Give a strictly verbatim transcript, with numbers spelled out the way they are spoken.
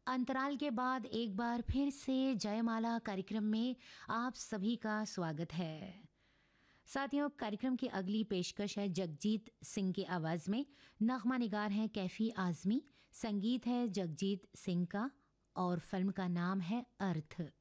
अंतराल के बाद एक बार फिर से जयमाला कार्यक्रम में आप सभी का स्वागत है। साथियों, कार्यक्रम की अगली पेशकश है जगजीत सिंह की आवाज़ में। नगमा निगार हैं कैफी आज़मी, संगीत है जगजीत सिंह का और फिल्म का नाम है अर्थ।